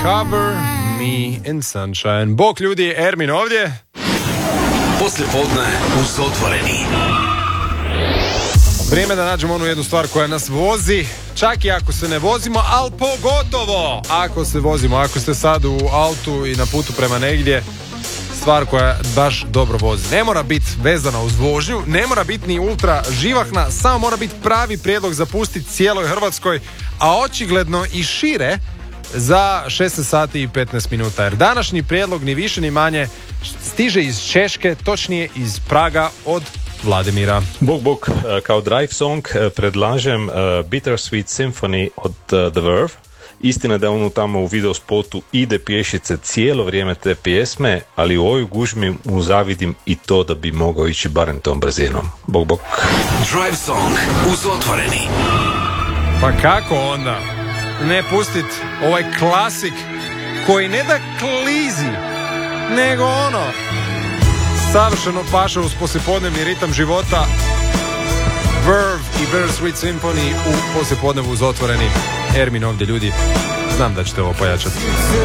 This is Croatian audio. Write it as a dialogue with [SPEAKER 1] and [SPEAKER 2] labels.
[SPEAKER 1] Cover Me in Sunshine. Bok ljudi, Ermin ovdje.
[SPEAKER 2] Poslijepodne uz Otvoreni.
[SPEAKER 1] Vrijeme da nađemo onu jednu stvar koja nas vozi, čak i ako se ne vozimo, ali pogotovo ako se vozimo, ako ste sad u autu i na putu prema negdje, stvar koja baš dobro vozi. Ne mora biti vezana uz vožnju, ne mora biti ni ultra živahna, samo mora biti pravi prijedlog za pustiti cijeloj Hrvatskoj, a očigledno i šire za 16 sati i 15 minuta. Jer današnji prijedlog ni više ni manje stiže iz Češke, točnije iz Praga od Vladimira.
[SPEAKER 3] Bog, kao drive song predlažem Bittersweet Symphony od The Verve. Istina da on tamo u videospotu ide pješice cijelo vrijeme te pjesme, ali u ovoj gužmi mu zavidim i to da bi mogao ići barem tom brzinom. Bog.
[SPEAKER 2] Drive song uz Otvoreni.
[SPEAKER 1] Pa kako onda ne pustit ovaj klasik koji ne da klizi, nego ono savršeno paše uz poslijepodnevni ritam života. Verve i Bittersweet Symphony u poslijepodnevu uz Otvoreni. Ermin ovdje ljudi, znam da ćete ovo pojačati.